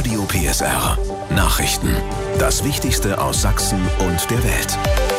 Radio PSR. Nachrichten. Das Wichtigste aus Sachsen und der Welt.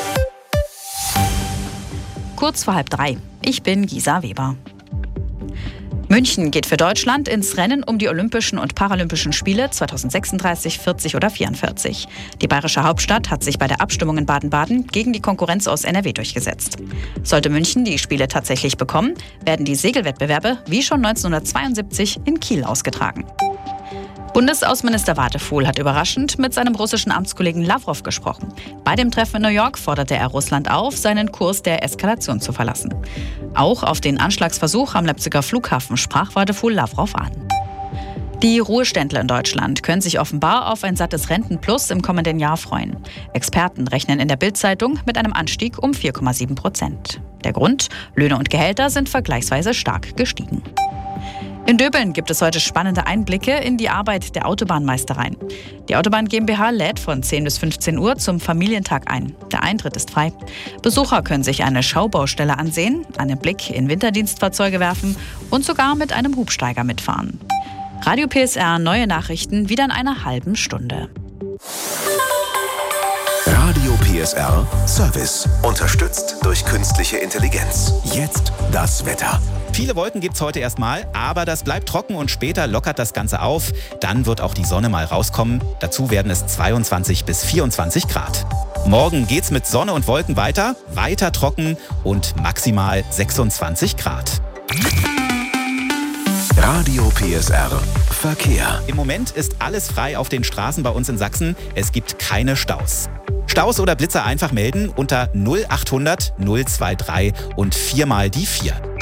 Kurz vor 2:30. Ich bin Gisa Weber. München geht für Deutschland ins Rennen um die Olympischen und Paralympischen Spiele 2036, 40 oder 44. Die bayerische Hauptstadt hat sich bei der Abstimmung in Baden-Baden gegen die Konkurrenz aus NRW durchgesetzt. Sollte München die Spiele tatsächlich bekommen, werden die Segelwettbewerbe wie schon 1972 in Kiel ausgetragen. Bundesaußenminister Wadefuhl hat überraschend mit seinem russischen Amtskollegen Lawrow gesprochen. Bei dem Treffen in New York forderte er Russland auf, seinen Kurs der Eskalation zu verlassen. Auch auf den Anschlagsversuch am Leipziger Flughafen sprach Wadefuhl Lawrow an. Die Ruheständler in Deutschland können sich offenbar auf ein sattes Rentenplus im kommenden Jahr freuen. Experten rechnen in der Bild-Zeitung mit einem Anstieg um 4,7%. Der Grund? Löhne und Gehälter sind vergleichsweise stark gestiegen. In Döbeln gibt es heute spannende Einblicke in die Arbeit der Autobahnmeistereien. Die Autobahn GmbH lädt von 10 bis 15 Uhr zum Familientag ein. Der Eintritt ist frei. Besucher können sich eine Schaubaustelle ansehen, einen Blick in Winterdienstfahrzeuge werfen und sogar mit einem Hubsteiger mitfahren. Radio PSR, neue Nachrichten wieder in einer halben Stunde. Radio PSR Service. Unterstützt durch künstliche Intelligenz. Jetzt das Wetter. Viele Wolken gibt's heute erstmal, aber das bleibt trocken und später lockert das Ganze auf. Dann wird auch die Sonne mal rauskommen. Dazu werden es 22 bis 24 Grad. Morgen geht's mit Sonne und Wolken weiter trocken und maximal 26 Grad. Radio PSR Verkehr. Im Moment ist alles frei auf den Straßen bei uns in Sachsen. Es gibt keine Staus. Staus oder Blitzer einfach melden unter 0800 023 und 4 mal die 4.